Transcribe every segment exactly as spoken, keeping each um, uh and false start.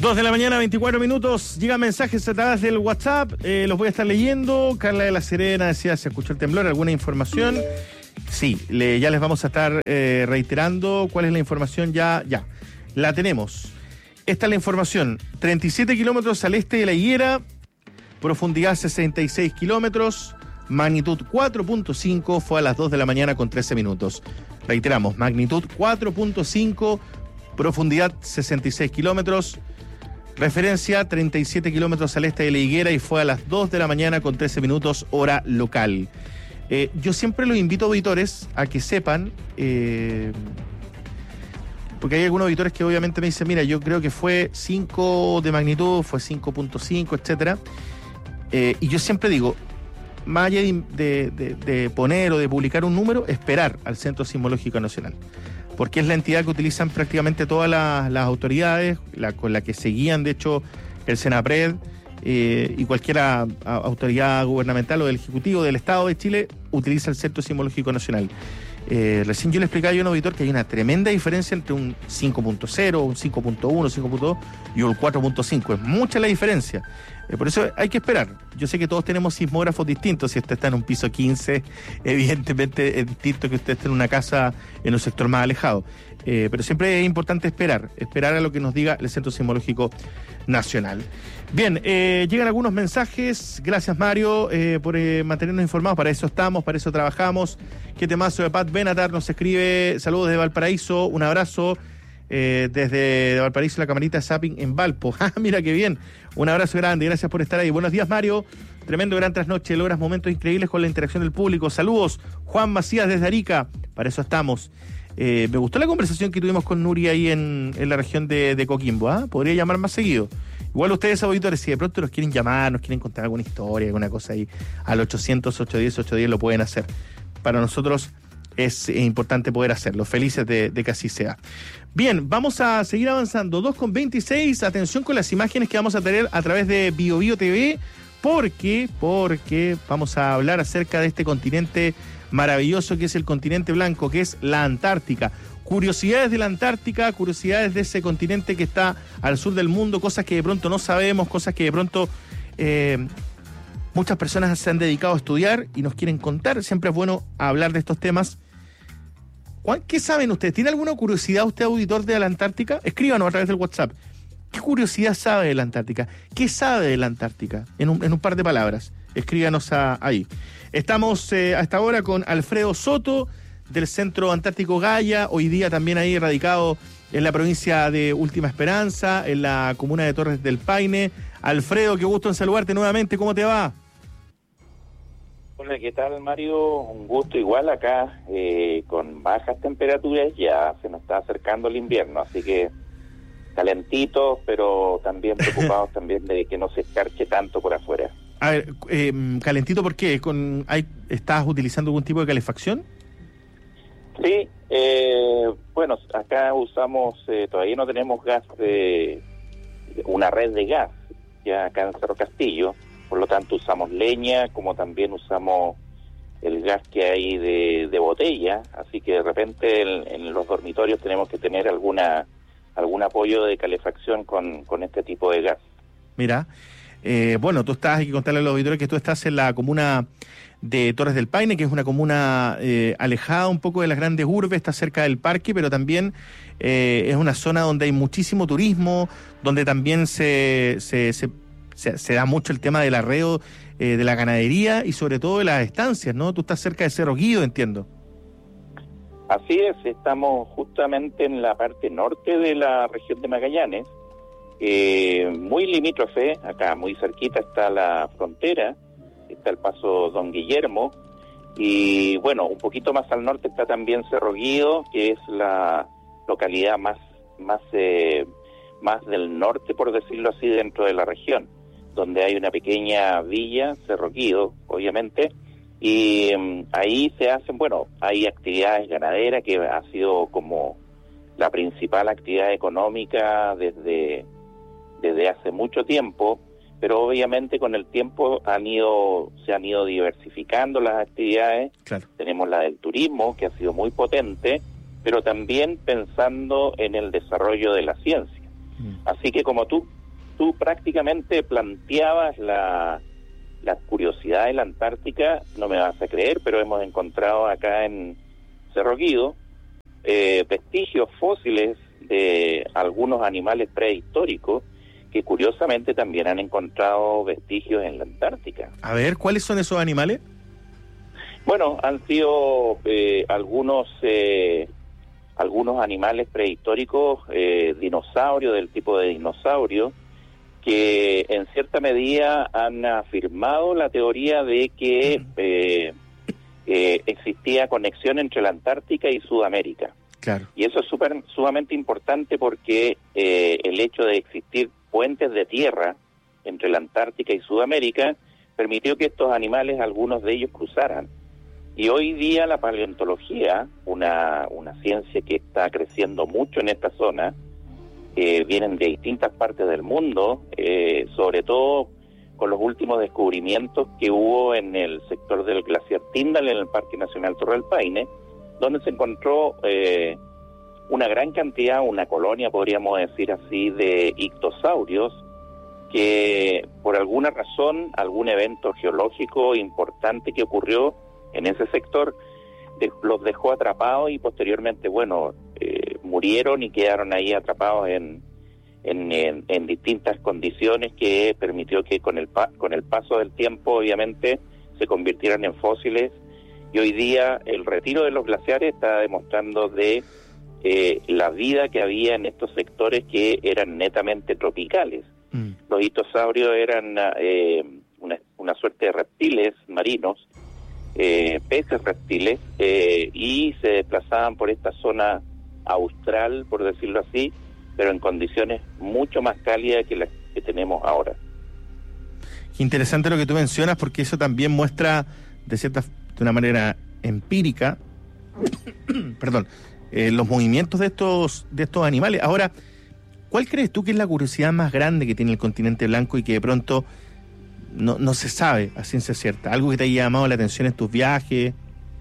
Dos de la mañana, veinticuatro minutos. Llegan mensajes a través del WhatsApp. Eh, los voy a estar leyendo. Carla de la Serena decía, ¿se escuchó el temblor? ¿Alguna información? Sí, le, ya les vamos a estar eh, reiterando cuál es la información. Ya, ya. La tenemos. Esta es la información. treinta y siete kilómetros al este de la Higuera. Profundidad sesenta y seis kilómetros. Magnitud cuatro punto cinco. Fue a las dos de la mañana con trece minutos. Reiteramos, magnitud cuatro punto cinco. Profundidad sesenta y seis kilómetros. Referencia treinta y siete kilómetros al este de la Higuera y fue a las dos de la mañana con trece minutos hora local. Eh, yo siempre los invito a auditores a que sepan, eh, porque hay algunos auditores que obviamente me dicen, mira, yo creo que fue cinco de magnitud, fue cinco punto cinco, etcétera. Eh, y yo siempre digo, más allá de, de, de, de poner o de publicar un número, esperar al Centro Sismológico Nacional, porque es la entidad que utilizan prácticamente todas las, las autoridades, la, con la que se guían, de hecho, el Senapred eh, y cualquier a, a, autoridad gubernamental o del Ejecutivo del Estado de Chile utiliza el Centro Sismológico Nacional. Eh, recién yo le explicaba a un auditor que hay una tremenda diferencia entre un cinco punto cero, un cinco punto uno, cinco punto dos y un cuatro punto cinco. Es mucha la diferencia. Eh, por eso hay que esperar. Yo sé que todos tenemos sismógrafos distintos. Si usted está en un piso quince, evidentemente es distinto que usted esté en una casa en un sector más alejado. Eh, pero siempre es importante esperar, esperar a lo que nos diga el Centro Sismológico Nacional. Bien, eh, llegan algunos mensajes. Gracias, Mario, eh, por eh, mantenernos informados. Para eso estamos, para eso trabajamos. Qué temazo de Pat Benatar nos escribe. Saludos de Valparaíso, un abrazo eh, desde Valparaíso, la camarita de Zapping en Valpo. Ah, mira qué bien. Un abrazo grande, gracias por estar ahí. Buenos días, Mario. Tremendo gran trasnoche, logras momentos increíbles con la interacción del público. Saludos, Juan Macías desde Arica. Para eso estamos. Eh, me gustó la conversación que tuvimos con Nuria ahí en, en la región de, de Coquimbo. ¿eh? Podría llamar más seguido. Igual ustedes, auditores, si de pronto nos quieren llamar, nos quieren contar alguna historia, alguna cosa ahí, al ochocientos, ochocientos diez, ochocientos diez lo pueden hacer. Para nosotros es importante poder hacerlo. Felices de, de que así sea. Bien, vamos a seguir avanzando. dos con veintiséis. Atención con las imágenes que vamos a tener a través de Bio Bio T V, porque, porque vamos a hablar acerca de este continente maravilloso que es el continente blanco, que es la Antártica. Curiosidades de la Antártica, curiosidades de ese continente que está al sur del mundo, cosas que de pronto no sabemos, cosas que de pronto eh, muchas personas se han dedicado a estudiar y nos quieren contar. Siempre es bueno hablar de estos temas. ¿Qué saben ustedes? ¿Tiene alguna curiosidad usted, auditor de la Antártica? Escríbanos a través del WhatsApp. ¿Qué curiosidad sabe de la Antártica? ¿Qué sabe de la Antártica? En un, en un par de palabras. Escríbanos a, ahí. Estamos eh, hasta ahora con Alfredo Soto, del Centro Antártico Gaia, hoy día también ahí radicado en la provincia de Última Esperanza, en la comuna de Torres del Paine. Alfredo, qué gusto en saludarte nuevamente, ¿cómo te va? Hola, ¿qué tal, Mario? Un gusto igual acá, eh, con bajas temperaturas, ya se nos está acercando el invierno, así que calentitos, pero también preocupados también de que no se escarche tanto por afuera. A ver, eh, calentito, ¿por qué? ¿Con, hay, ¿Estás utilizando algún tipo de calefacción? Sí, eh, bueno, acá usamos, eh, todavía no tenemos gas, de una red de gas, ya acá en Cerro Castillo, por lo tanto usamos leña, como también usamos el gas que hay de, de botella, así que de repente en, en los dormitorios tenemos que tener alguna algún apoyo de calefacción con, con este tipo de gas. Mira, eh, bueno, tú estás, hay que contarle a los auditores que tú estás en la comuna de Torres del Paine, que es una comuna eh, alejada un poco de las grandes urbes, está cerca del parque, pero también eh, es una zona donde hay muchísimo turismo, donde también se, se, se, se, se da mucho el tema del arreo eh, de la ganadería y sobre todo de las estancias, ¿no? Tú estás cerca de Cerro Guido, entiendo. Así es, estamos justamente en la parte norte de la región de Magallanes, eh, muy limítrofe, acá muy cerquita está la frontera, está el paso Don Guillermo, y bueno, un poquito más al norte está también Cerro Guido, que es la localidad más más eh, más del norte, por decirlo así, dentro de la región, donde hay una pequeña villa, Cerro Guido, obviamente, y um, ahí se hacen, bueno, hay actividades ganaderas, que ha sido como la principal actividad económica desde, desde hace mucho tiempo, pero obviamente con el tiempo han ido se han ido diversificando las actividades. Claro. Tenemos la del turismo, que ha sido muy potente, pero también pensando en el desarrollo de la ciencia. Mm. Así que como tú, tú prácticamente planteabas la, la curiosidad de la Antártica, no me vas a creer, pero hemos encontrado acá en Cerro Guido eh, vestigios fósiles de algunos animales prehistóricos que curiosamente también han encontrado vestigios en la Antártica. A ver, ¿cuáles son esos animales? Bueno, han sido eh, algunos eh, algunos animales prehistóricos, eh, dinosaurios, del tipo de dinosaurio, que en cierta medida han afirmado la teoría de que eh, eh, existía conexión entre la Antártica y Sudamérica. Claro. Y eso es super, sumamente importante porque eh, el hecho de existir puentes de tierra entre la Antártica y Sudamérica permitió que estos animales, algunos de ellos, cruzaran. Y hoy día la paleontología, una, una ciencia que está creciendo mucho en esta zona, eh, vienen de distintas partes del mundo, eh, sobre todo con los últimos descubrimientos que hubo en el sector del glaciar Tyndall, en el Parque Nacional Torre del Paine, donde se encontró eh, una gran cantidad, una colonia, podríamos decir así, de ictosaurios, que por alguna razón, algún evento geológico importante que ocurrió en ese sector, de, los dejó atrapados y posteriormente, bueno, eh, murieron y quedaron ahí atrapados en, en, en, en distintas condiciones que permitió que con el, pa, con el paso del tiempo, obviamente, se convirtieran en fósiles. Y hoy día el retiro de los glaciares está demostrando de eh, la vida que había en estos sectores que eran netamente tropicales. Mm. Los ictosaurios eran eh, una, una suerte de reptiles marinos, eh, peces reptiles, eh, y se desplazaban por esta zona austral, por decirlo así, pero en condiciones mucho más cálidas que las que tenemos ahora. Qué interesante lo que tú mencionas, porque eso también muestra de cierta de una manera empírica perdón, eh, los movimientos de estos de estos animales. Ahora, ¿cuál crees tú que es la curiosidad más grande que tiene el continente blanco y que de pronto no, no se sabe a ciencia cierta? ¿Algo que te haya llamado la atención en tus viajes?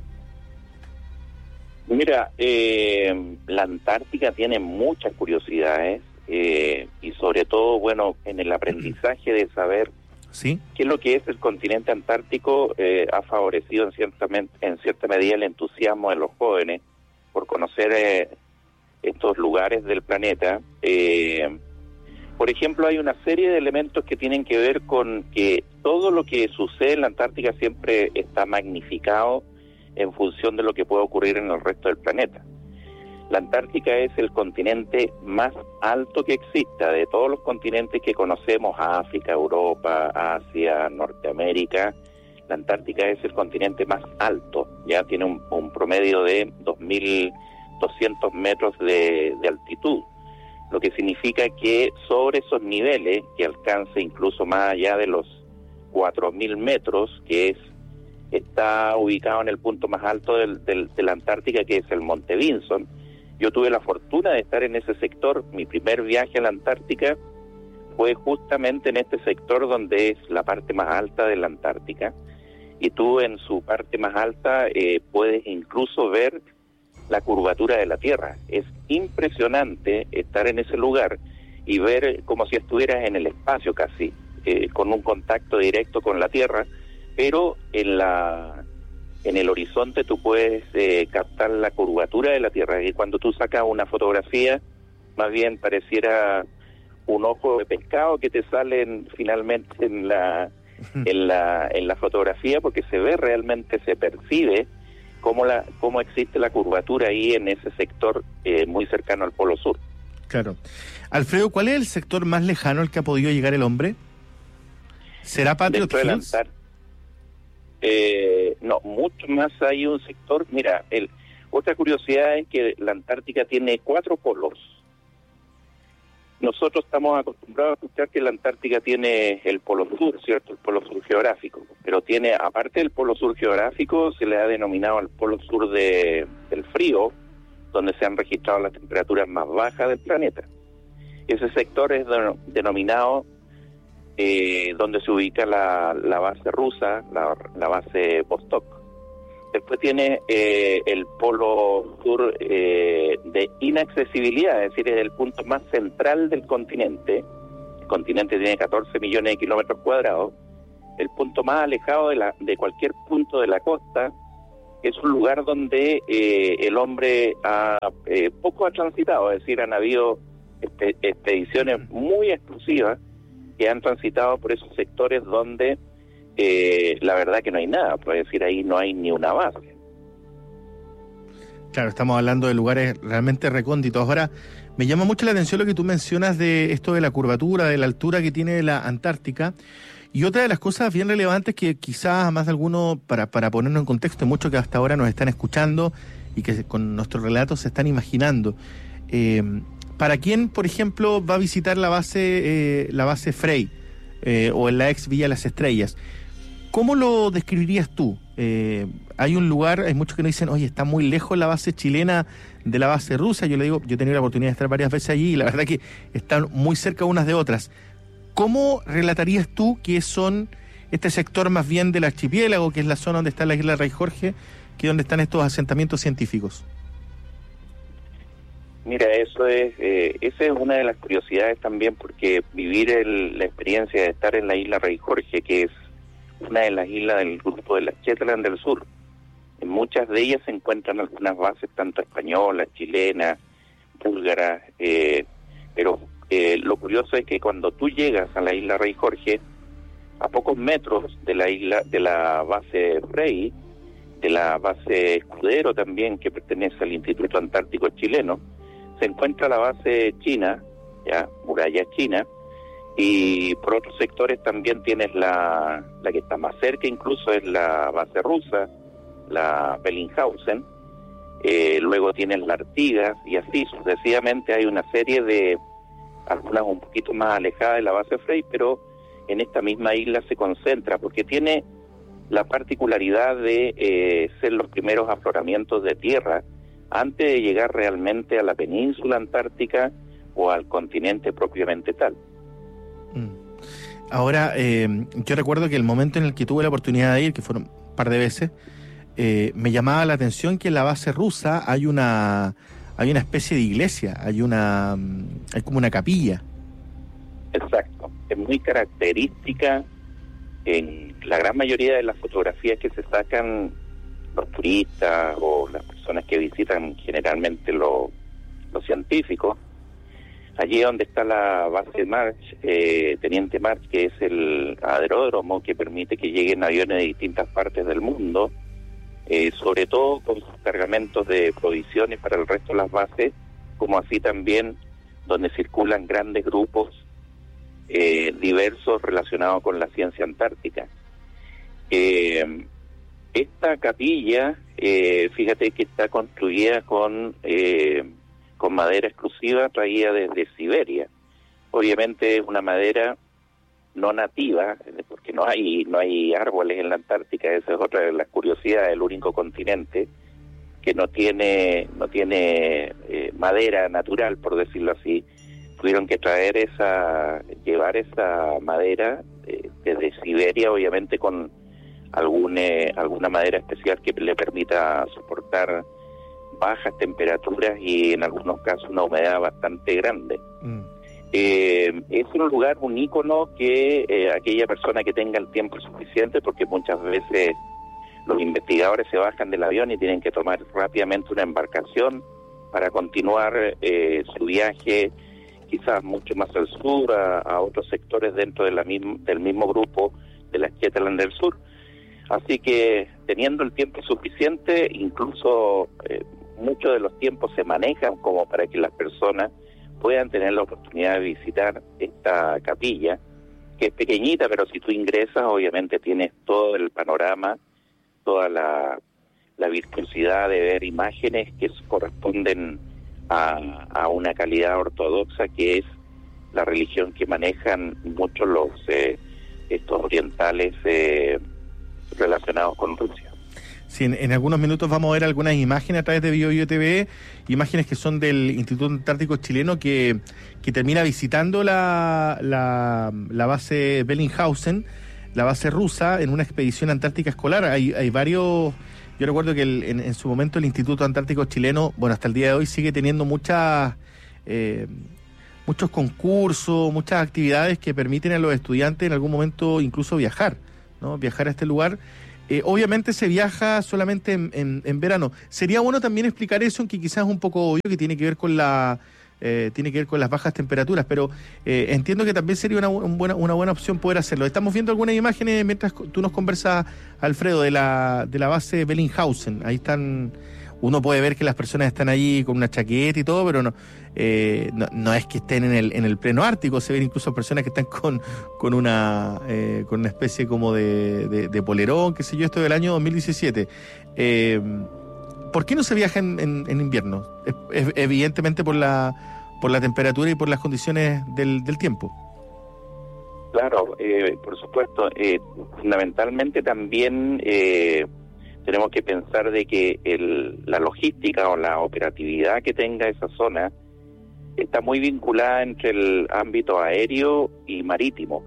Mira, eh, la Antártica tiene muchas curiosidades eh, y sobre todo, bueno, en el aprendizaje de saber ¿sí? qué es lo que es el continente antártico, eh, ha favorecido en cierta, en cierta medida el entusiasmo de los jóvenes por conocer eh, estos lugares del planeta. Eh, por ejemplo, hay una serie de elementos que tienen que ver con que todo lo que sucede en la Antártica siempre está magnificado en función de lo que puede ocurrir en el resto del planeta. La Antártica es el continente más alto que exista, de todos los continentes que conocemos, África, Europa, Asia, Norteamérica. La Antártica es el continente más alto, ya tiene un, un promedio de dos mil doscientos metros de, de altitud, lo que significa que sobre esos niveles, que alcanza incluso más allá de los cuatro mil metros, que es está ubicado en el punto más alto del, del, de la Antártica, que es el Monte Vinson. Yo tuve la fortuna de estar en ese sector. Mi primer viaje a la Antártica fue justamente en este sector donde es la parte más alta de la Antártica. Y tú en su parte más alta eh, puedes incluso ver la curvatura de la Tierra. Es impresionante estar en ese lugar y ver como si estuvieras en el espacio casi, eh, con un contacto directo con la Tierra, pero en la en el horizonte tú puedes eh, captar la curvatura de la Tierra, y cuando tú sacas una fotografía, más bien pareciera un ojo de pescado que te sale en, finalmente en la en la en la fotografía, porque se ve realmente, se percibe cómo la cómo existe la curvatura ahí en ese sector eh, muy cercano al Polo Sur. Claro. Alfredo, ¿cuál es el sector más lejano al que ha podido llegar el hombre? ¿Será Patriot Hills? Eh, no, mucho más. Hay un sector, mira, el, otra curiosidad es que la Antártica tiene cuatro polos. Nosotros estamos acostumbrados a escuchar que la Antártica tiene el polo sur, ¿cierto? El polo sur geográfico, pero tiene, aparte del polo sur geográfico, se le ha denominado el polo sur de, del frío, donde se han registrado las temperaturas más bajas del planeta. Ese sector es de, denominado Eh, donde se ubica la, la base rusa, la, la base Vostok. Después tiene eh, el polo sur eh, de inaccesibilidad, es decir, es el punto más central del continente. El continente tiene catorce millones de kilómetros cuadrados. El punto más alejado de, la, de cualquier punto de la costa es un lugar donde eh, el hombre ha, eh, poco ha transitado, es decir, han habido exp- expediciones muy exclusivas que han transitado por esos sectores donde eh, la verdad que no hay nada, es decir, ahí no hay ni una base. Claro, estamos hablando de lugares realmente recónditos. Ahora, me llama mucho la atención lo que tú mencionas de esto de la curvatura, de la altura que tiene la Antártica. Y otra de las cosas bien relevantes que quizás a más de alguno, para, para ponernos en contexto, muchos que hasta ahora nos están escuchando y que con nuestros relatos se están imaginando. Eh, ¿Para quién, por ejemplo, va a visitar la base eh, la base Frey eh, o en la ex Villa Las Estrellas? ¿Cómo lo describirías tú? Eh, hay un lugar, hay muchos que nos dicen, oye, está muy lejos la base chilena de la base rusa. Yo le digo, yo he tenido la oportunidad de estar varias veces allí y la verdad que están muy cerca unas de otras. ¿Cómo relatarías tú que son este sector más bien del archipiélago, que es la zona donde está la isla Rey Jorge, que es donde están estos asentamientos científicos? Mira, eso es, eh, esa es una de las curiosidades también, porque vivir el, la experiencia de estar en la isla Rey Jorge, que es una de las islas del grupo de las Shetland del Sur, en muchas de ellas se encuentran algunas bases, tanto españolas, chilenas, búlgaras, eh, pero eh, lo curioso es que cuando tú llegas a la isla Rey Jorge, a pocos metros de la isla, de la base Frey, de la base Escudero también, que pertenece al Instituto Antártico Chileno, se encuentra la base china, ya, muralla china, y por otros sectores también tienes la, la que está más cerca, incluso es la base rusa, la Bellinghausen, eh, luego tienes la Artigas, y así sucesivamente hay una serie de, algunas un poquito más alejadas de la base Frey, pero en esta misma isla se concentra, porque tiene la particularidad de eh, ser los primeros afloramientos de tierra antes de llegar realmente a la península antártica o al continente propiamente tal. Ahora, eh, yo recuerdo que el momento en el que tuve la oportunidad de ir, que fueron un par de veces, eh, me llamaba la atención que en la base rusa hay una hay una especie de iglesia, hay una hay como una capilla. Exacto, es muy característica en la gran mayoría de las fotografías que se sacan los turistas o las personas que visitan generalmente los los científicos. Allí donde está la base March, eh, Teniente March, que es el aeródromo que permite que lleguen aviones de distintas partes del mundo, eh, sobre todo con sus cargamentos de provisiones para el resto de las bases, como así también donde circulan grandes grupos eh, diversos relacionados con la ciencia antártica. Eh, esta capilla, eh, fíjate que está construida con... Eh, con madera exclusiva traída desde Siberia. Obviamente es una madera no nativa, porque no hay no hay árboles en la Antártica. Esa es otra de las curiosidades, el único continente que no tiene no tiene eh, madera natural, por decirlo así. Tuvieron que traer esa, llevar esa madera eh, desde Siberia, obviamente con algún, eh, alguna madera especial que le permita soportar bajas temperaturas y en algunos casos una humedad bastante grande. Mm. Eh, es un lugar, un ícono que eh, aquella persona que tenga el tiempo suficiente, porque muchas veces los investigadores se bajan del avión y tienen que tomar rápidamente una embarcación para continuar eh, su viaje, quizás mucho más al sur, a, a otros sectores dentro de la misma, del mismo grupo de las Shetland del Sur. Así que teniendo el tiempo suficiente, incluso eh, muchos de los tiempos se manejan como para que las personas puedan tener la oportunidad de visitar esta capilla, que es pequeñita, pero si tú ingresas, obviamente tienes todo el panorama, toda la, la virtuosidad de ver imágenes que corresponden a, a una calidad ortodoxa, que es la religión que manejan muchos los eh, estos orientales eh, relacionados con Rusia. Sí, en, en algunos minutos vamos a ver algunas imágenes a través de Bio Bio T V, imágenes que son del Instituto Antártico Chileno que, que termina visitando la, la, la base Bellinghausen, la base rusa, en una expedición antártica escolar. Hay, hay varios Yo recuerdo que el, en, en su momento el Instituto Antártico Chileno, bueno, hasta el día de hoy sigue teniendo muchas... Eh, muchos concursos, muchas actividades que permiten a los estudiantes en algún momento incluso viajar, ¿no? Viajar a este lugar. Eh, obviamente se viaja solamente en, en, en verano. Sería bueno también explicar eso, que quizás es un poco obvio, que tiene que ver con la eh, tiene que ver con las bajas temperaturas, pero eh, entiendo que también sería una, un buena, una buena opción poder hacerlo. Estamos viendo algunas imágenes mientras tú nos conversas, Alfredo, de la de la base Bellinghausen. Ahí están... Uno puede ver que las personas están allí con una chaqueta y todo, pero no, eh, no, no es que estén en el en el pleno Ártico. Se ven incluso personas que están con con una eh, con una especie como de, de, de polerón, qué sé yo, esto del año dos mil diecisiete. Eh, ¿Por qué no se viaja en, en, en invierno? Es, es, evidentemente por la por la temperatura y por las condiciones del, del tiempo. Claro, eh, por supuesto. Eh, fundamentalmente también... Eh, tenemos que pensar de que el, la logística o la operatividad que tenga esa zona está muy vinculada entre el ámbito aéreo y marítimo.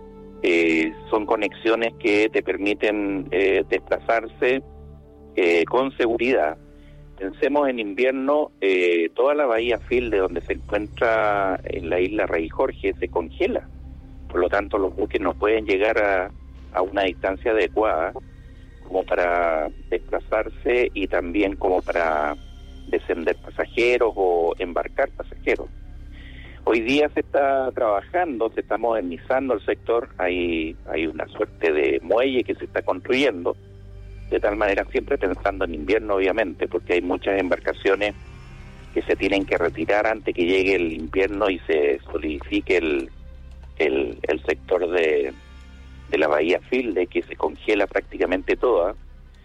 Eh, son conexiones que te permiten eh, desplazarse eh, con seguridad. Pensemos en invierno, eh, toda la bahía Phil, de donde se encuentra en la isla Rey Jorge, se congela. Por lo tanto, los buques no pueden llegar a, a una distancia adecuada como para desplazarse y también como para descender pasajeros o embarcar pasajeros. Hoy día se está trabajando, se está modernizando el sector, hay hay una suerte de muelle que se está construyendo, de tal manera siempre pensando en invierno, obviamente, porque hay muchas embarcaciones que se tienen que retirar antes que llegue el invierno y se solidifique el, el, el sector de... de la bahía Phil, de que se congela prácticamente toda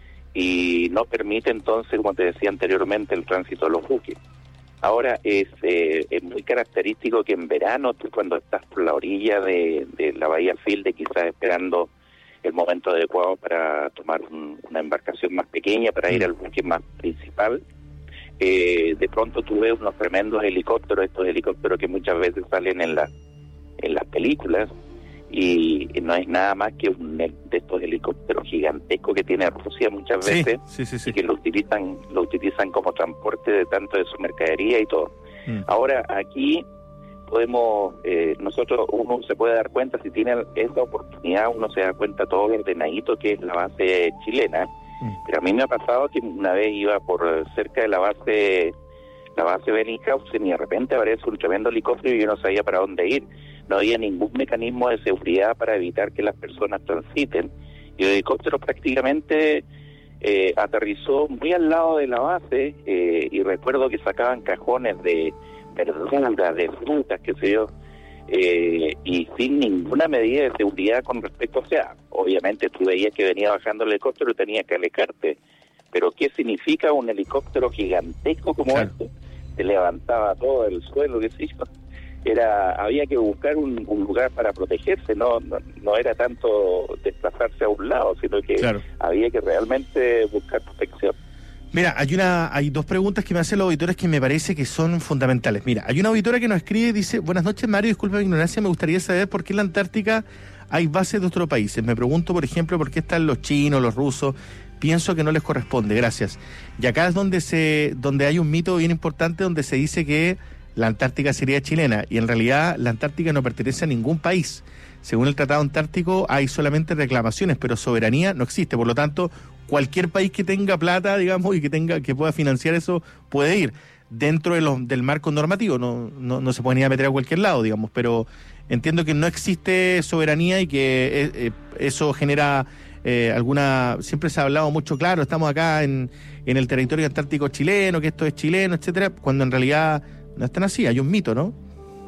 y no permite entonces, como te decía anteriormente, el tránsito de los buques. Ahora es, eh, es muy característico que en verano, tú cuando estás por la orilla de, de la bahía Phil, de quizás esperando el momento adecuado para tomar un, una embarcación más pequeña, para ir al buque más principal, eh, de pronto tú ves unos tremendos helicópteros, estos helicópteros que muchas veces salen en, la, en las películas, y no es nada más que un de estos helicópteros gigantescos que tiene Rusia muchas veces, sí, sí, sí, sí. y que lo utilizan lo utilizan como transporte de tanto de su mercadería y todo. Mm. Ahora aquí podemos, eh, nosotros, uno se puede dar cuenta, si tiene esa oportunidad, uno se da cuenta todo lo ordenadito que es la base chilena, mm. pero a mí me ha pasado que una vez iba por cerca de la base la base Bellinghausen y de repente aparece un tremendo helicóptero y yo no sabía para dónde ir. No había ningún mecanismo de seguridad para evitar que las personas transiten. Y el helicóptero prácticamente eh, aterrizó muy al lado de la base eh, y recuerdo que sacaban cajones de verduras, de frutas, qué sé yo, eh, y sin ninguna medida de seguridad con respecto, o sea, obviamente tú veías que venía bajando el helicóptero y tenías que alejarte, pero ¿qué significa un helicóptero gigantesco como claro. este? Se levantaba todo el suelo, qué sé yo. Era, había que buscar un, un lugar para protegerse, no, no no era tanto desplazarse a un lado, sino que claro. había que realmente buscar protección. Mira, hay una, hay dos preguntas que me hacen los auditores que me parece que son fundamentales. Mira, hay una auditora que nos escribe y dice: buenas noches, Mario, disculpa mi ignorancia, me gustaría saber por qué en la Antártica hay bases de otros países. Me pregunto, por ejemplo, por qué están los chinos, los rusos. Pienso que no les corresponde, gracias. Y acá es donde se, donde hay un mito bien importante, donde se dice que la Antártica sería chilena, y en realidad la Antártica no pertenece a ningún país. Según el Tratado Antártico hay solamente reclamaciones, pero soberanía no existe. Por lo tanto, cualquier país que tenga plata, digamos, y que tenga que pueda financiar eso, puede ir dentro de los, del marco normativo. No, no, no se puede ni a meter a cualquier lado, digamos, pero entiendo que no existe soberanía y que eh, eh, eso genera eh, alguna... Siempre se ha hablado mucho, claro, estamos acá en, en el territorio antártico chileno, que esto es chileno, etcétera, cuando en realidad no es tan así, hay un mito, ¿no?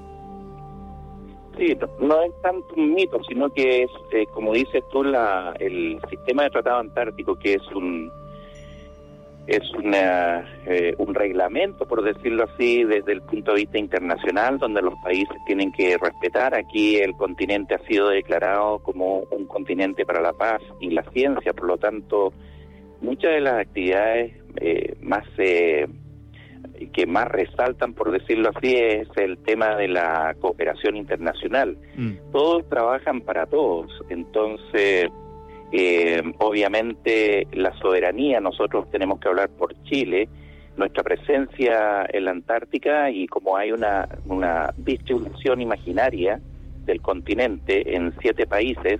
Sí, no, no es tanto un mito, sino que es, eh, como dices tú, la, el sistema de tratado antártico, que es un es una, eh, un reglamento, por decirlo así, desde el punto de vista internacional, donde los países tienen que respetar. Aquí el continente ha sido declarado como un continente para la paz y la ciencia, por lo tanto, muchas de las actividades eh, más... Eh, que más resaltan, por decirlo así, es el tema de la cooperación internacional. Mm. Todos trabajan para todos, entonces Eh, obviamente la soberanía, nosotros tenemos que hablar por Chile, nuestra presencia en la Antártica, y como hay una, una distribución imaginaria del continente en siete países,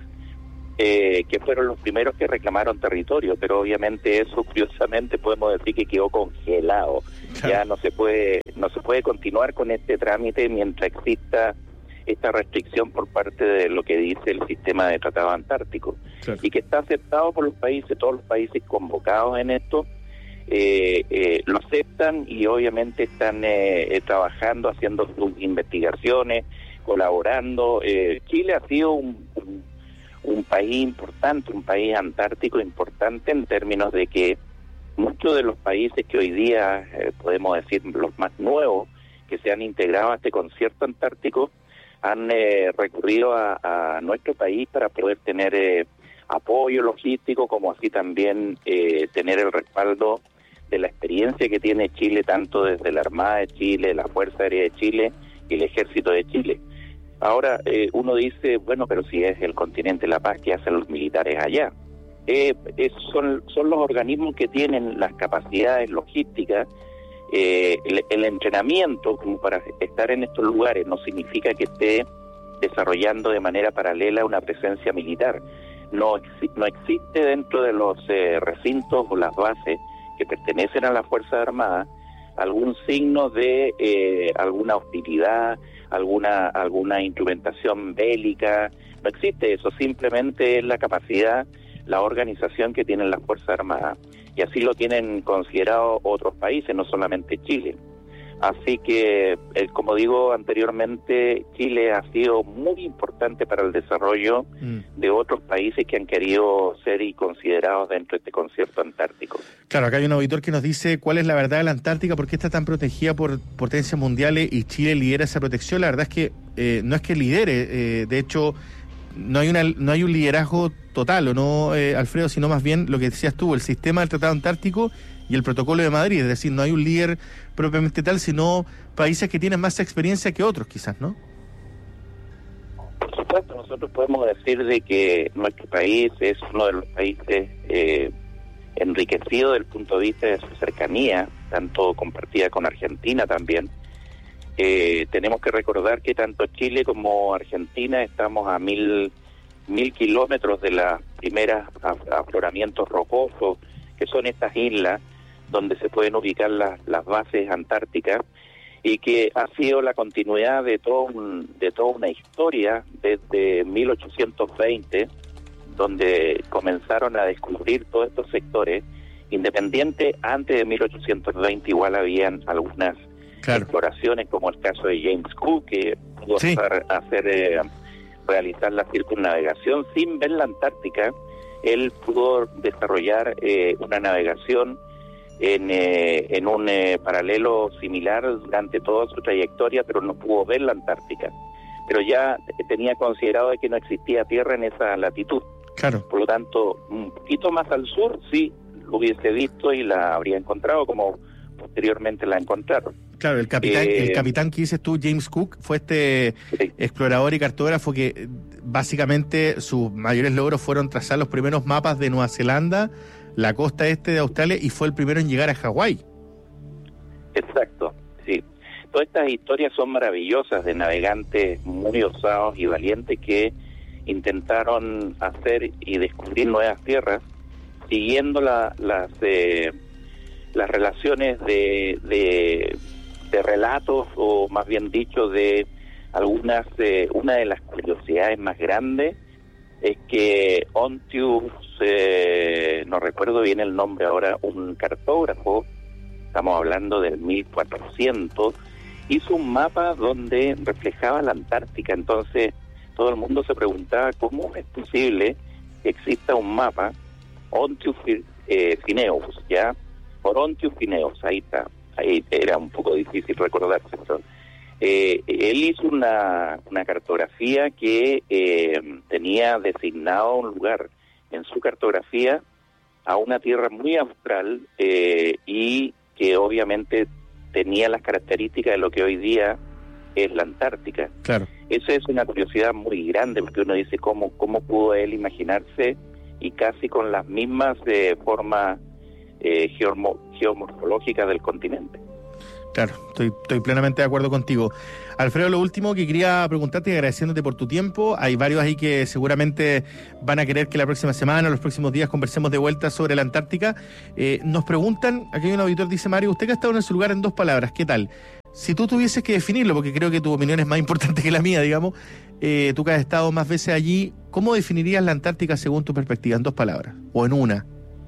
eh, que fueron los primeros que reclamaron territorio, pero obviamente eso curiosamente podemos decir que quedó congelado. Claro. Ya no se puede, no se puede continuar con este trámite mientras exista esta restricción por parte de lo que dice el sistema de tratado antártico, claro. Y que está aceptado por los países, todos los países convocados en esto, eh, eh, lo aceptan y obviamente están eh, eh, trabajando, haciendo sus investigaciones, colaborando. Eh, Chile ha sido un, un, un país importante, un país antártico importante en términos de que muchos de los países que hoy día, eh, podemos decir los más nuevos, que se han integrado a este concierto antártico, han eh, recurrido a, a nuestro país para poder tener eh, apoyo logístico, como así también eh, tener el respaldo de la experiencia que tiene Chile, tanto desde la Armada de Chile, la Fuerza Aérea de Chile y el Ejército de Chile. Ahora, eh, uno dice, bueno, pero si es el continente de la paz, ¿qué hacen los militares allá? Eh, es, son, son los organismos que tienen las capacidades logísticas. Eh, el, el entrenamiento como para estar en estos lugares no significa que esté desarrollando de manera paralela una presencia militar. No, no existe dentro de los eh, recintos o las bases que pertenecen a la Fuerza Armada algún signo de eh, alguna hostilidad, alguna alguna instrumentación bélica. No existe eso, simplemente es la capacidad, la organización que tienen las Fuerzas Armadas. Y así lo tienen considerado otros países, no solamente Chile. Así que, eh, como digo anteriormente, Chile ha sido muy importante para el desarrollo mm. de otros países que han querido ser y considerados dentro de este concierto antártico. Claro, acá hay un auditor que nos dice cuál es la verdad de la Antártica, por qué está tan protegida por potencias mundiales y Chile lidera esa protección. La verdad es que eh, no es que lidere, eh, de hecho no hay una no hay un liderazgo total, ¿o no, eh, Alfredo? Sino más bien lo que decías tú, el sistema del Tratado Antártico y el Protocolo de Madrid, es decir, no hay un líder propiamente tal, sino países que tienen más experiencia que otros, quizás, ¿no? Por supuesto, nosotros podemos decir de que nuestro país es uno de los países eh, enriquecidos desde el punto de vista de su cercanía, tanto compartida con Argentina también. Eh, tenemos que recordar que tanto Chile como Argentina estamos a mil mil kilómetros de las primeras afloramientos rocosos, que son estas islas donde se pueden ubicar las, las bases antárticas, y que ha sido la continuidad de todo un, de toda una historia desde mil ochocientos veinte, donde comenzaron a descubrir todos estos sectores. Independiente, antes de mil ochocientos veinte igual habían algunas claro. exploraciones, como el caso de James Cook, que pudo sí. hacer, hacer eh, realizar la circunnavegación sin ver la Antártica. Él pudo desarrollar eh, una navegación en, eh, en un eh, paralelo similar durante toda su trayectoria, pero no pudo ver la Antártica. Pero ya tenía considerado de que no existía tierra en esa latitud. Claro. Por lo tanto, un poquito más al sur, sí, lo hubiese visto y la habría encontrado, como posteriormente la encontraron. Claro, el capitán, eh, el capitán que dices tú, James Cook, fue este sí. explorador y cartógrafo que básicamente sus mayores logros fueron trazar los primeros mapas de Nueva Zelanda, la costa este de Australia, y fue el primero en llegar a Hawái. Exacto, sí. Todas estas historias son maravillosas de navegantes muy osados y valientes que intentaron hacer y descubrir nuevas tierras, siguiendo la, las eh, las relaciones de, de de relatos, o más bien dicho, de algunas, eh, una de las curiosidades más grandes es que Ontius, eh, no recuerdo bien el nombre ahora, un cartógrafo, estamos hablando del mil cuatrocientos, hizo un mapa donde reflejaba la Antártica. Entonces todo el mundo se preguntaba cómo es posible que exista un mapa, Ontius eh, Phineus, ¿ya? Por Ontius Phineus, ahí está. Ahí era un poco difícil recordarse, pero eh, él hizo una, una cartografía que eh, tenía designado un lugar en su cartografía a una tierra muy austral eh, y que obviamente tenía las características de lo que hoy día es la Antártica. Claro. Eso es una curiosidad muy grande, porque uno dice cómo, cómo pudo él imaginarse y casi con las mismas eh, formas eh, geomo- geomorfológicas del continente. Claro, estoy, estoy plenamente de acuerdo contigo. Alfredo, lo último que quería preguntarte y agradeciéndote por tu tiempo, hay varios ahí que seguramente van a querer que la próxima semana o los próximos días conversemos de vuelta sobre la Antártica. Eh, nos preguntan, aquí hay un auditor, dice Mario, usted que ha estado en su lugar en dos palabras, ¿qué tal? Si tú tuvieses que definirlo, porque creo que tu opinión es más importante que la mía, digamos, eh, tú que has estado más veces allí, ¿cómo definirías la Antártica según tu perspectiva? En dos palabras, o en una.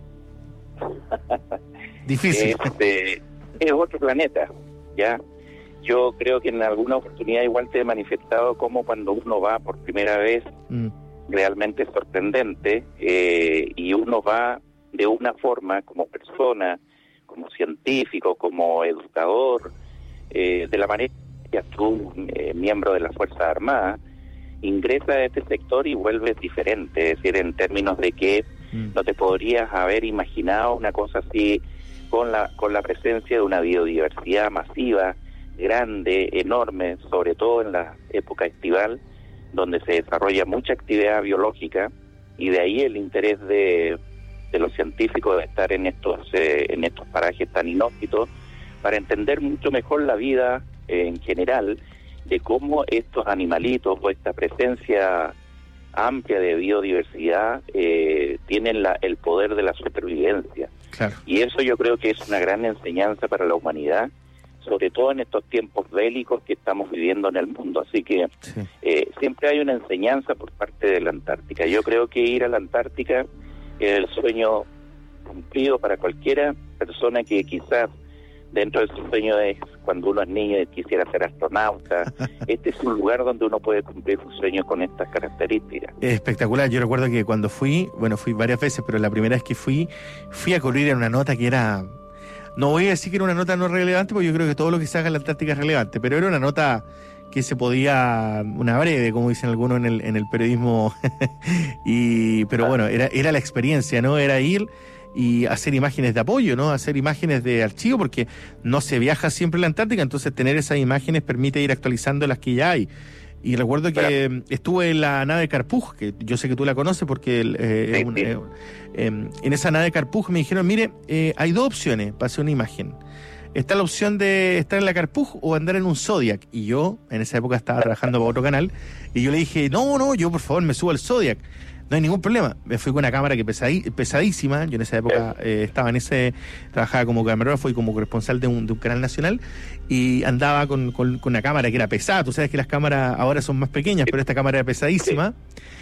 Difícil. Este, es otro planeta, ¿ya? Yo creo que en alguna oportunidad igual te he manifestado como cuando uno va por primera vez, mm. realmente es sorprendente, eh, y uno va de una forma como persona, como científico, como educador, eh, de la manera que tú, eh, miembro de las Fuerzas Armadas, ingresa a este sector y vuelves diferente, es decir, en términos de que mm. no te podrías haber imaginado una cosa así con la con la presencia de una biodiversidad masiva, grande, enorme, sobre todo en la época estival, donde se desarrolla mucha actividad biológica, y de ahí el interés de, de los científicos de estar en estos eh, en estos parajes tan inhóspitos, para entender mucho mejor la vida eh, en general, de cómo estos animalitos o esta presencia amplia de biodiversidad eh, tienen la, el poder de la supervivencia. Claro. Y eso yo creo que es una gran enseñanza para la humanidad, sobre todo en estos tiempos bélicos que estamos viviendo en el mundo. Así que sí. eh, siempre hay una enseñanza por parte de la Antártica. Yo creo que ir a la Antártica es el sueño cumplido para cualquiera persona que quizás dentro de su sueño es cuando uno es niño y quisiera ser astronauta. Este es un lugar donde uno puede cumplir sus sueños con estas características. Es espectacular. Yo recuerdo que cuando fui, bueno, fui varias veces, pero la primera vez que fui, fui a cubrir en una nota que era... No voy a decir que era una nota no relevante, porque yo creo que todo lo que se haga en la Antártica es relevante, pero era una nota que se podía, una breve, como dicen algunos en el, en el periodismo, y pero bueno, era, era la experiencia, ¿no? Era ir y hacer imágenes de apoyo, ¿no? Hacer imágenes de archivo, porque no se viaja siempre en la Antártica, entonces tener esas imágenes permite ir actualizando las que ya hay. Y recuerdo que Pero, estuve en la nave Carpuj, que yo sé que tú la conoces porque eh, sí, un, sí. Eh, eh, en esa nave Carpuj me dijeron, mire, eh, hay dos opciones para hacer una imagen. Está la opción de estar en la Carpuj o andar en un Zodiac. Y yo, en esa época, estaba trabajando para otro canal, y yo le dije, no, no, yo por favor me subo al Zodiac. No hay ningún problema. Me fui con una cámara que pesadí, pesadísima. Yo en esa época eh, estaba en ese, trabajaba como camarógrafo y como corresponsal de un, de un canal nacional, y andaba con, con, con una cámara que era pesada. Tú sabes que las cámaras ahora son más pequeñas, pero esta cámara era pesadísima.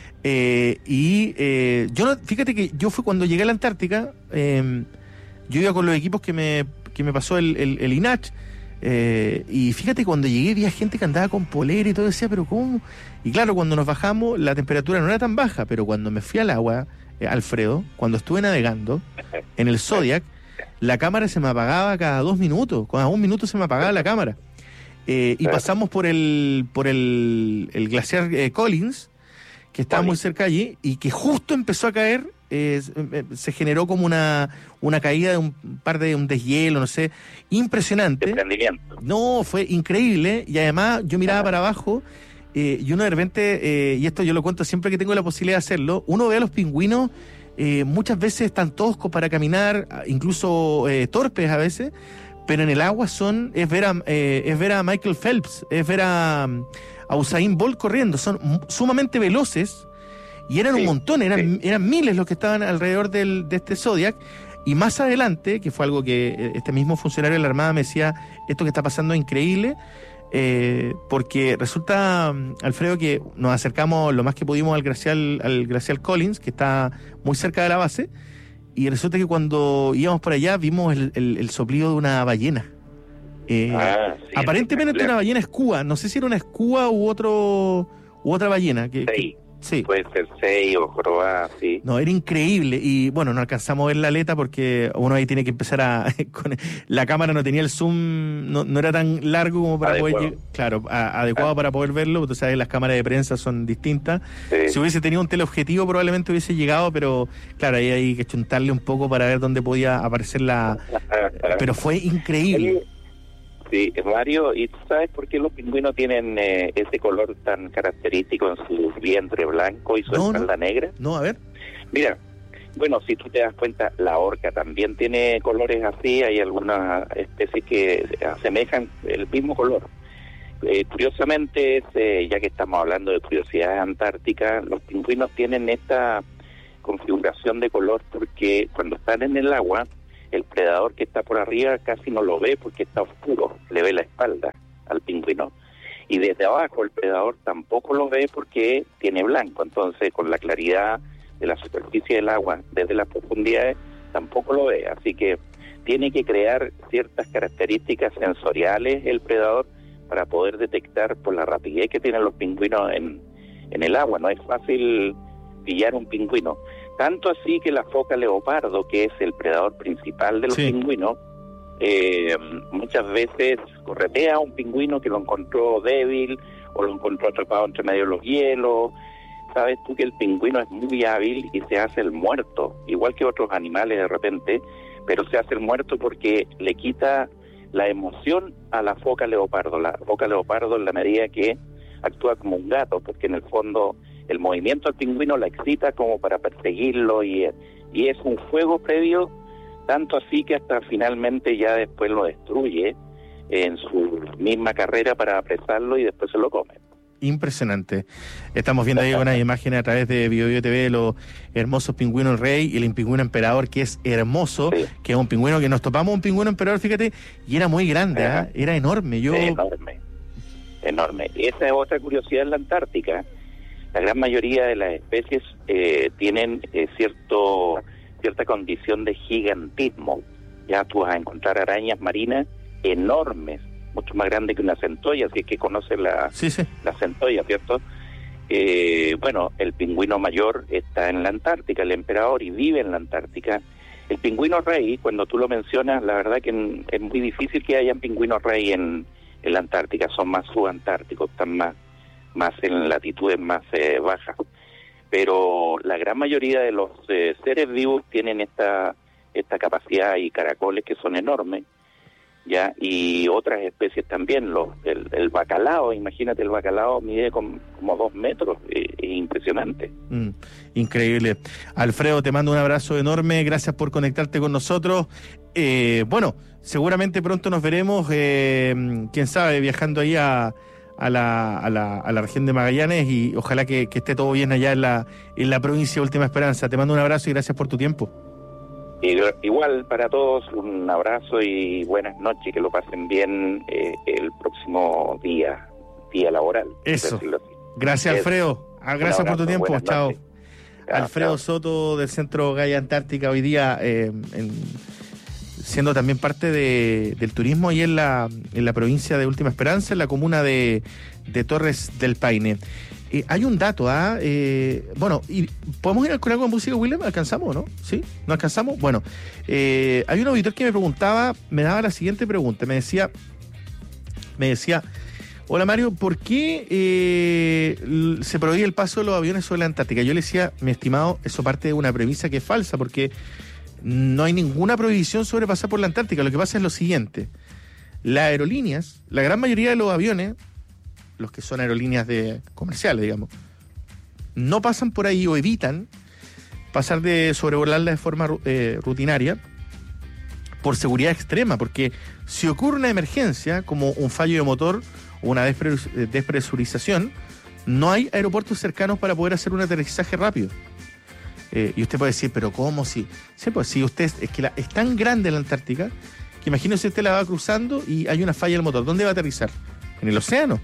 Eh, y eh, yo, fíjate que yo fui cuando llegué a la Antártica, eh, yo iba con los equipos que me, que me pasó el, el, el I N A C H. Eh, y fíjate, cuando llegué había gente que andaba con polera y todo, decía, pero ¿cómo? Y claro, cuando nos bajamos la temperatura no era tan baja, pero cuando me fui al agua, eh, Alfredo, cuando estuve navegando en el Zodiac, la cámara se me apagaba cada dos minutos, cada un minuto se me apagaba la cámara. Eh, y pasamos por el por el, el glaciar eh, Collins, que estaba muy cerca allí, y que justo empezó a caer. Eh, se generó como una una caída de un par de un deshielo, no sé, impresionante. No, fue increíble, y además yo miraba Ajá. para abajo, eh, y uno de repente, eh, y esto yo lo cuento siempre que tengo la posibilidad de hacerlo, uno ve a los pingüinos, eh, muchas veces están toscos para caminar, incluso eh, torpes a veces, pero en el agua son, es ver a, eh, es ver a Michael Phelps, es ver a, a Usain Bolt corriendo, son sumamente veloces. Y eran sí, un montón, eran, sí. eran miles los que estaban alrededor del, de este Zodiac. Y más adelante, que fue algo que este mismo funcionario de la Armada me decía, esto que está pasando es increíble, eh, porque resulta, Alfredo, que nos acercamos lo más que pudimos al glacial, al glacial Collins, que está muy cerca de la base, y resulta que cuando íbamos por allá vimos el, el, el soplido de una ballena. Eh, ah, sí, aparentemente sí, una ballena escúa, no sé si era una escúa u otro u otra ballena. Que, sí. que, Sí. Puede ser seis o jorobada, sí. No, era increíble. Y bueno, no alcanzamos a ver la aleta porque uno ahí tiene que empezar a... Con, la cámara no tenía el zoom, no, no era tan largo como para adecuado. poder... Claro, a, adecuado ah. para poder verlo. Tú sabes, las cámaras de prensa son distintas. Sí. Si hubiese tenido un teleobjetivo probablemente hubiese llegado, pero claro, ahí hay que chuntarle un poco para ver dónde podía aparecer la... Pero fue increíble. Sí, Mario, ¿y tú sabes por qué los pingüinos tienen eh, ese color tan característico en su vientre blanco y su no, espalda no. negra? No, a ver. Mira, Bueno, si tú te das cuenta, la orca también tiene colores así, hay algunas especies que asemejan el mismo color. Eh, curiosamente, es, eh, ya que estamos hablando de curiosidades antárticas, los pingüinos tienen esta configuración de color porque cuando están en el agua, el predador que está por arriba casi no lo ve porque está oscuro, le ve la espalda al pingüino. Y desde abajo el predador tampoco lo ve porque tiene blanco, entonces con la claridad de la superficie del agua desde las profundidades tampoco lo ve, así que tiene que crear ciertas características sensoriales el predador para poder detectar por la rapidez que tienen los pingüinos en, en el agua. No es fácil pillar un pingüino, tanto así que la foca leopardo, que es el predador principal de los sí. pingüinos, eh, muchas veces corretea a un pingüino que lo encontró débil o lo encontró atrapado entre medio de los hielos. Sabes tú que el pingüino es muy hábil y se hace el muerto, igual que otros animales de repente, pero se hace el muerto porque le quita la emoción a la foca leopardo. La foca leopardo en la medida que actúa como un gato, porque en el fondo el movimiento del pingüino la excita como para perseguirlo y, y es un juego previo, tanto así que hasta finalmente ya después lo destruye en su misma carrera para apresarlo y después se lo come. Impresionante. Estamos viendo ahí unas imágenes a través de Bio Bio T V de los hermosos pingüinos rey y el pingüino emperador, que es hermoso, sí. que es un pingüino que nos topamos, un pingüino emperador, fíjate, y era muy grande, ¿eh? Era enorme. Yo... Sí, enorme, enorme. Y esa es otra curiosidad en la Antártica. La gran mayoría de las especies eh, tienen eh, cierto cierta condición de gigantismo. Ya tú vas a encontrar arañas marinas enormes, mucho más grande que una centolla, si es que conoces la, sí, sí. la centolla, ¿cierto? Eh, bueno, el pingüino mayor está en la Antártica, el emperador, y vive en la Antártica. El pingüino rey, cuando tú lo mencionas, la verdad que en, es muy difícil que hayan pingüinos rey en, en la Antártica, son más subantárticos, están más, más en latitudes más eh, bajas. Pero la gran mayoría de los eh, seres vivos tienen esta, esta capacidad, y caracoles que son enormes, ya, y otras especies también. Los el, el bacalao, imagínate, el bacalao mide con, como dos metros, es, es impresionante. Mm, increíble. Alfredo, te mando un abrazo enorme, gracias por conectarte con nosotros. Eh, bueno, seguramente pronto nos veremos, eh, quién sabe, viajando ahí a, a, la, a, la, a la región de Magallanes, y ojalá que, que esté todo bien allá en la, en la provincia de Última Esperanza. Te mando un abrazo y gracias por tu tiempo. Igual para todos, un abrazo y buenas noches, que lo pasen bien eh, el próximo día, día laboral. Eso. Gracias, Alfredo. Ah, gracias abrazo, por tu tiempo. Chao. Chao. Alfredo chao. Soto, del Centro Gaia Antártica, hoy día eh, en, siendo también parte de, del turismo ahí en la, en la provincia de Última Esperanza, en la comuna de, de Torres del Paine. Eh, hay un dato, ¿ah? Eh, bueno, y ¿podemos ir con algo de música, William? ¿Alcanzamos, no? ¿Sí? ¿No alcanzamos? Bueno, eh, hay un auditor que me preguntaba, me daba la siguiente pregunta, me decía, me decía, hola Mario, ¿por qué eh, se prohíbe el paso de los aviones sobre la Antártica? Yo le decía, mi estimado, eso parte de una premisa que es falsa, porque no hay ninguna prohibición sobre pasar por la Antártica. Lo que pasa es lo siguiente, las aerolíneas, la gran mayoría de los aviones, los que son aerolíneas de comerciales, digamos, no pasan por ahí o evitan pasar de sobrevolarla de forma eh, rutinaria por seguridad extrema, porque si ocurre una emergencia como un fallo de motor o una despres- despresurización, no hay aeropuertos cercanos para poder hacer un aterrizaje rápido. Eh, y usted puede decir, pero ¿cómo? Si, sí, pues si usted es que la, es tan grande la Antártica que imagínese usted la va cruzando y hay una falla del motor. ¿Dónde va a aterrizar? En el océano.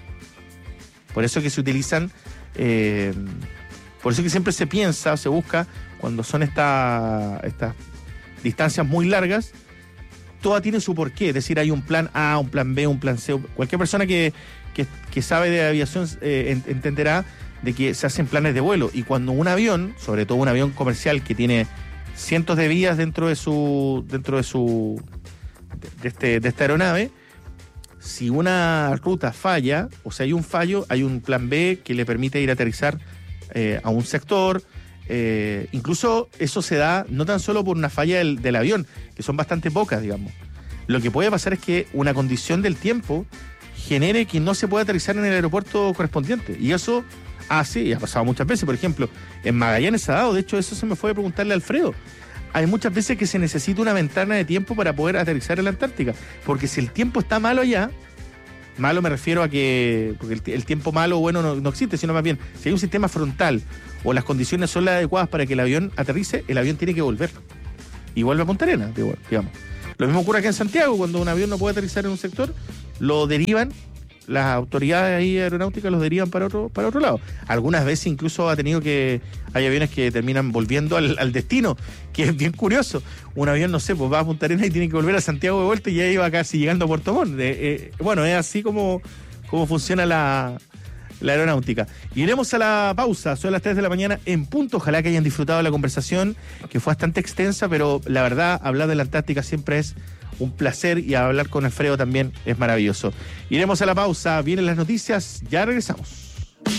Por eso que se utilizan, eh, por eso que siempre se piensa o se busca, cuando son estas estas distancias muy largas, toda tiene su porqué. Es decir, hay un plan A, un plan B, un plan C. Cualquier persona que, que, que sabe de aviación eh, entenderá de que se hacen planes de vuelo. Y cuando un avión, sobre todo un avión comercial que tiene cientos de vías dentro de su, dentro de su, de, este, de esta aeronave, si una ruta falla, o sea, hay un fallo, hay un plan B que le permite ir a aterrizar eh, a un sector. Eh, incluso eso se da no tan solo por una falla del, del avión, que son bastante pocas, digamos. Lo que puede pasar es que una condición del tiempo genere que no se pueda aterrizar en el aeropuerto correspondiente. Y eso Ah, sí, ha pasado muchas veces. Por ejemplo, en Magallanes se ha dado, de hecho, eso se me fue a preguntarle a Alfredo. Hay muchas veces que se necesita una ventana de tiempo para poder aterrizar en la Antártica. Porque si el tiempo está malo allá, malo me refiero a que, porque el, el tiempo malo o bueno no, no existe, sino más bien, si hay un sistema frontal o las condiciones son las adecuadas para que el avión aterrice, el avión tiene que volver. Y vuelve a Punta Arenas, digamos. Lo mismo ocurre aquí en Santiago, cuando un avión no puede aterrizar en un sector, lo derivan, las autoridades ahí aeronáuticas los derivan para otro, para otro lado. Algunas veces incluso ha tenido que, hay aviones que terminan volviendo al, al destino, que es bien curioso. Un avión, no sé, pues va a Punta Arenas y tiene que volver a Santiago de vuelta y ya iba casi llegando a Puerto Montt. Eh, eh, bueno, es así como, como funciona la, la aeronáutica. Iremos a la pausa, son las tres de la mañana en punto. Ojalá que hayan disfrutado de la conversación, que fue bastante extensa, pero la verdad, hablar de la Antártica siempre es un placer y hablar con Alfredo también es maravilloso. Iremos a la pausa, vienen las noticias, ya regresamos.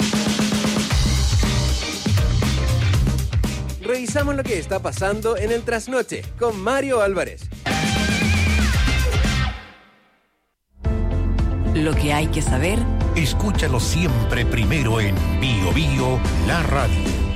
Revisamos lo que está pasando en el trasnoche con Mario Álvarez. Lo que hay que saber. Escúchalo siempre primero en Bio Bio, la radio.